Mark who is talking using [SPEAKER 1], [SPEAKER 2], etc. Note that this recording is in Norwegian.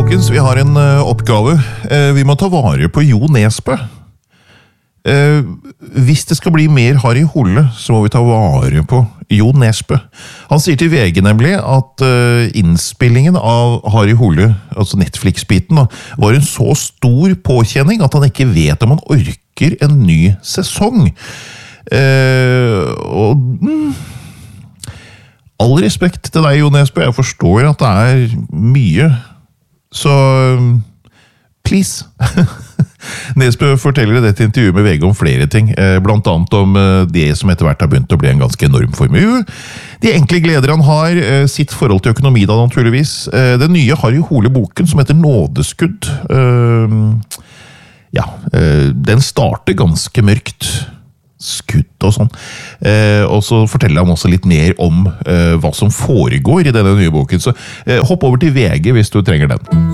[SPEAKER 1] folkens, vi har en oppgave. Vi må ta vare på Jo Nesbø. Hvis det skal bli mer Harry Hole, så må vi ta vare på Jo Nesbø. Han sier til VG nemlig at innspillingen av Harry Hole, altså Netflix-biten, var en så stor påkjenning at han ikke vet om han orker en ny sesong. All respekt til deg, Jo Nesbø. Jeg forstår at det er mye. Så please. Nesbø forteller i dette intervjuet med VG om flere ting, blant annet om det som etter hvert har begynt å bli en ganske enorm formue. De enkle gleder han har, sitt forhold til økonomi da naturligvis. Den nye Harry Hole-boken som heter Nådeskudd. Den starter ganske mørkt. Skudd og sånn. Og så forteller han også litt mer om hva som foregår i denne nye boken. Så hopp over til VG hvis du trenger den.